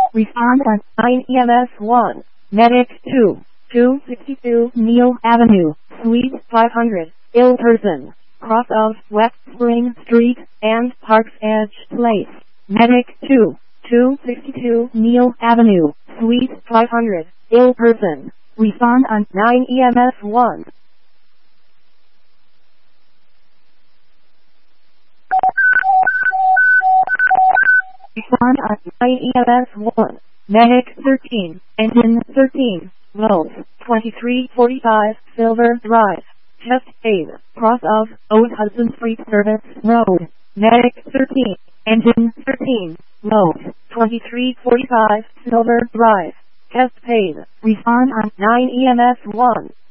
Respond on 9 EMS 1. Medic 2. 262 Neil Avenue, Suite 500, ill person, cross of West Spring Street and Park's Edge Place. Medic 2. 262 Neil Avenue, Suite 500, ill person. Respond on 9 EMS 1. Respond on 9 EMS 1. Medic 13, Engine 13, Rose, 2345 Silver Drive, Chest Aid, cross of Old Hudson Street Service Road. Medic 13, Engine 13, Rose, 2345 Silver Drive, Chest Paid. Respond on 9 EMS 1.